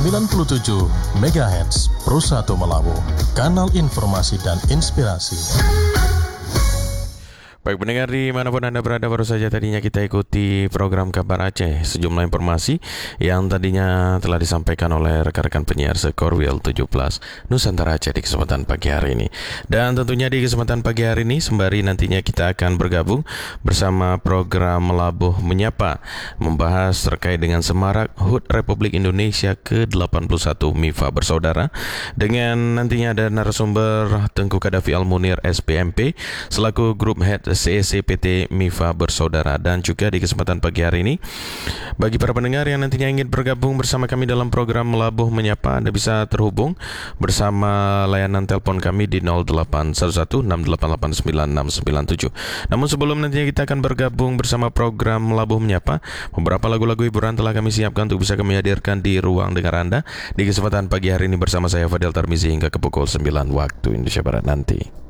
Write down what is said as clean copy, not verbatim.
97 MHz Pro 1 Melabu, kanal informasi dan inspirasi. Baik pendengar dimanapun Anda berada, baru saja tadinya kita ikuti program Kabar Aceh. Sejumlah informasi yang tadinya telah disampaikan oleh rekan-rekan penyiar Sekorwil 17 Nusantara Aceh di kesempatan pagi hari ini. Dan tentunya di kesempatan pagi hari ini sembari nantinya kita akan bergabung bersama program Melabuh Menyapa, membahas terkait dengan Semarak HUT Republik Indonesia ke-81 MIFA Bersaudara, dengan nantinya ada narasumber Tengku Kadafi Al-Munir SPMP selaku Grup Head CECPT MIFA Bersaudara. Dan juga di kesempatan pagi hari ini, bagi para pendengar yang nantinya ingin bergabung bersama kami dalam program Melabuh Menyapa, Anda bisa terhubung bersama layanan telepon kami di 0811-6889-697. Namun sebelum nantinya kita akan bergabung bersama program Melabuh Menyapa, beberapa lagu-lagu hiburan telah kami siapkan untuk bisa kami hadirkan di ruang dengar Anda di kesempatan pagi hari ini bersama saya Fadil Tarmizi hingga ke pukul 9 waktu Indonesia Barat nanti.